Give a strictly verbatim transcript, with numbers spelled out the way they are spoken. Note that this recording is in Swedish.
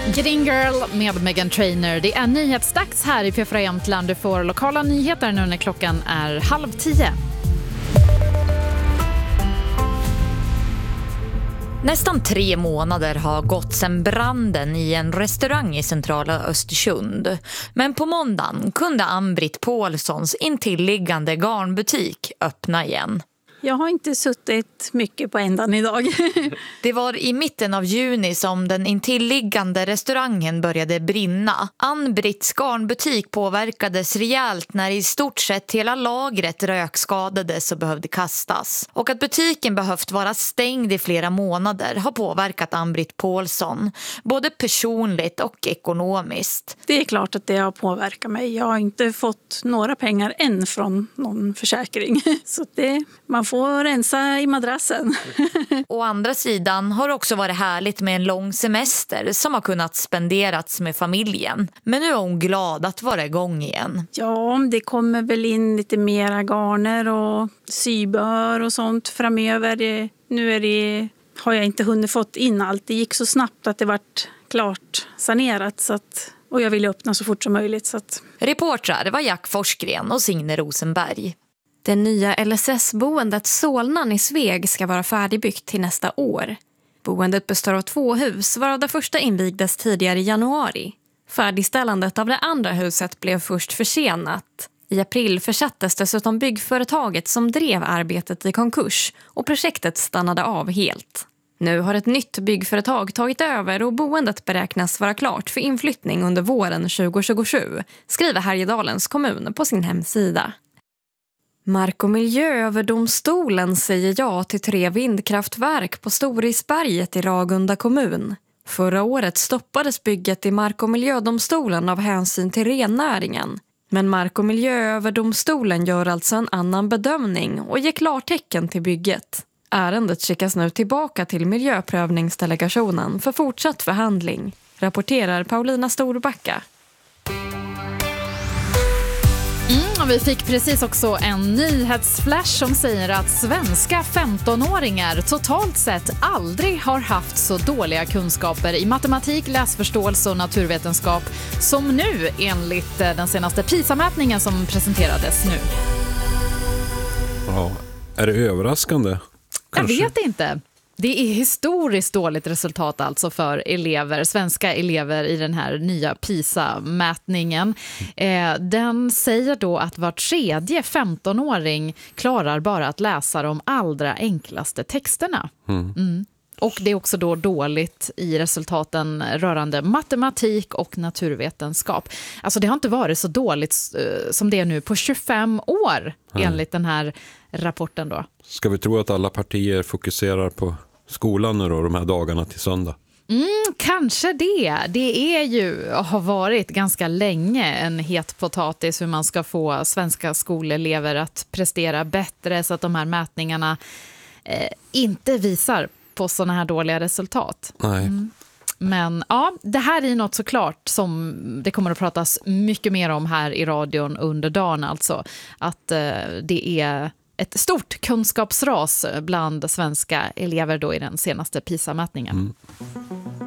Green Girl med Meghan Trainor. Det är nyhetsdags här i P fyra Jämtland. Du får lokala nyheter nu när klockan är halv tio. Nästan tre månader har gått sedan branden i en restaurang i centrala Östersund. Men på måndagen kunde Ann-Britt Paulssons intilliggande garnbutik öppna igen. Jag har inte suttit mycket på ändan idag. Det var i mitten av juni som den intilliggande restaurangen började brinna. Ann-Britts garnbutik påverkades rejält när i stort sett hela lagret rökskadades och behövde kastas. Och att butiken behövt vara stängd i flera månader har påverkat Ann-Britt Paulsson, både personligt och ekonomiskt. Det är klart att det har påverkat mig. Jag har inte fått några pengar än från någon försäkring. Så det, man får rensa i madrassen. Å andra sidan har det också varit härligt med en lång semester som har kunnat spenderats med familjen. Men nu är hon glad att vara igång igen. Ja, det kommer väl in lite mera garner och sybör och sånt framöver. Det, nu är det, har jag inte hunnit fått in allt. Det gick så snabbt att det vart klart sanerat så att, och jag ville öppna så fort som möjligt. Så att... Reportrar var Jack Forsgren och Signe Rosenberg. Det nya L S S-boendet Solnan i Sveg ska vara färdigbyggt till nästa år. Boendet består av två hus, varav det första invigdes tidigare i januari. Färdigställandet av det andra huset blev först försenat. I april försattes dessutom byggföretaget som drev arbetet i konkurs och projektet stannade av helt. Nu har ett nytt byggföretag tagit över och boendet beräknas vara klart för inflyttning under våren tjugo tjugosju, skriver Härjedalens kommun på sin hemsida. Mark- och miljööverdomstolen säger ja till tre vindkraftverk på Storisberget i Ragunda kommun. Förra året stoppades bygget i Mark- och miljödomstolen av hänsyn till rennäringen. Men Mark- och miljööverdomstolen gör alltså en annan bedömning och ger klartecken till bygget. Ärendet skickas nu tillbaka till miljöprövningsdelegationen för fortsatt förhandling, rapporterar Paulina Storbacka. Mm, och vi fick precis också en nyhetsflash som säger att svenska femtonåringar totalt sett aldrig har haft så dåliga kunskaper i matematik, läsförståelse och naturvetenskap som nu enligt den senaste PISA-mätningen som presenterades nu. Ja, är det överraskande? Kanske. Jag vet inte. Det är historiskt dåligt resultat alltså för elever, svenska elever i den här nya PISA-mätningen. Eh, den säger då att var tredje femtonåring klarar bara att läsa de allra enklaste texterna. Mm. Mm. Och det är också då dåligt i resultaten rörande matematik och naturvetenskap. Alltså det har inte varit så dåligt uh, som det är nu på tjugofem år mm. enligt den här rapporten då. Ska vi tro att alla partier fokuserar på skolan nu då, de här dagarna till söndag? Mm, kanske det. Det är ju, har varit ganska länge en het potatis hur man ska få svenska skolelever att prestera bättre så att de här mätningarna eh, inte visar på sådana här dåliga resultat. Nej. Mm. Men ja, det här är något såklart som det kommer att pratas mycket mer om här i radion under dagen alltså. Att eh, det är ett stort kunskapsras bland svenska elever då i den senaste PISA-mätningen. Mm.